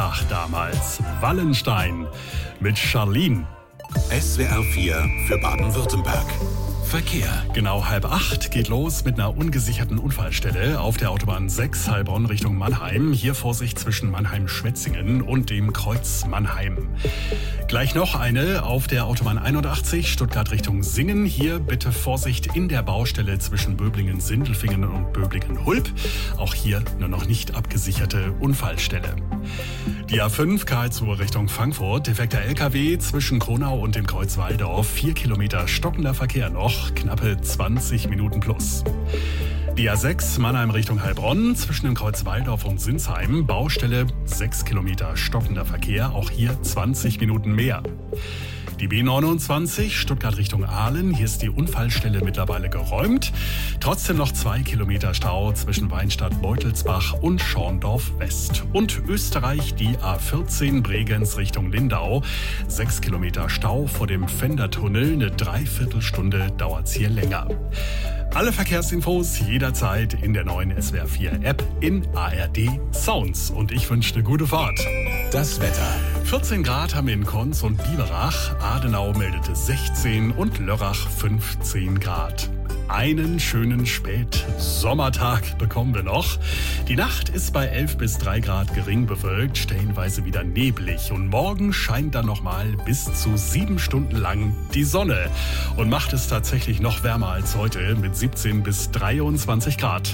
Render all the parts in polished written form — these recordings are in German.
Ach, damals. Wallenstein mit Charlene. SWR 4 für Baden-Württemberg. Verkehr. Genau 7:30 geht los mit einer ungesicherten Unfallstelle auf der Autobahn 6 Heilbronn Richtung Mannheim. Hier Vorsicht zwischen Mannheim-Schwetzingen und dem Kreuz Mannheim. Gleich noch eine auf der Autobahn 81 Stuttgart Richtung Singen. Hier bitte Vorsicht in der Baustelle zwischen Böblingen-Sindelfingen und Böblingen-Hulp. Auch hier eine noch nicht abgesicherte Unfallstelle. Die A5 Karlsruhe Richtung Frankfurt. Defekter LKW zwischen Kronau und dem Kreuz Walldorf. 4 Kilometer stockender Verkehr noch. Knappe 20 Minuten plus. Die A6 Mannheim Richtung Heilbronn zwischen dem Kreuz Walldorf und Sinsheim. Baustelle 6 Kilometer stockender Verkehr. Auch hier 20 Minuten mehr. Die B29 Stuttgart Richtung Aalen. Hier ist die Unfallstelle mittlerweile geräumt. Trotzdem noch 2 Kilometer Stau zwischen Weinstadt-Beutelsbach und Schorndorf West. Und Österreich die A14 Bregenz Richtung Lindau. 6 Kilometer Stau vor dem Fendertunnel. Eine Dreiviertelstunde dauert's hier länger. Alle Verkehrsinfos jederzeit in der neuen SWR 4 App in ARD Sounds. Und ich wünsche eine gute Fahrt. Das Wetter. 14 Grad haben wir in Konz und Biberach. Adenau meldete 16 und Lörrach 15 Grad. Einen schönen Spätsommertag bekommen wir noch. Die Nacht ist bei 11 bis 3 Grad gering bewölkt, stellenweise wieder neblig. Und morgen scheint dann nochmal bis zu 7 Stunden lang die Sonne. Und macht es tatsächlich noch wärmer als heute mit 17 bis 23 Grad.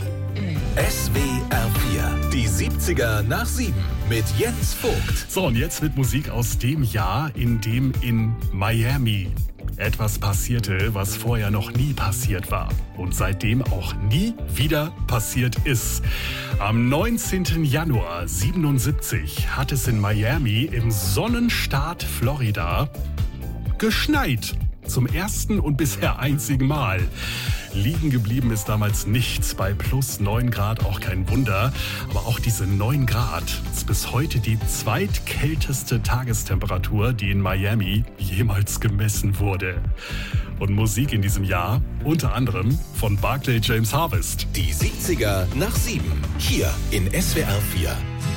SWR 4, die 70er nach 7 mit Jens Vogt. So, und jetzt mit Musik aus dem Jahr, in dem in Miami etwas passierte, was vorher noch nie passiert war und seitdem auch nie wieder passiert ist. Am 19. Januar 77 hat es in Miami im Sonnenstaat Florida geschneit. Zum ersten und bisher einzigen Mal. Liegen geblieben ist damals nichts, bei plus 9 Grad auch kein Wunder. Aber auch diese 9 Grad ist bis heute die zweitkälteste Tagestemperatur, die in Miami jemals gemessen wurde. Und Musik in diesem Jahr unter anderem von Barclay James Harvest. Die 70er nach 7, hier in SWR 4.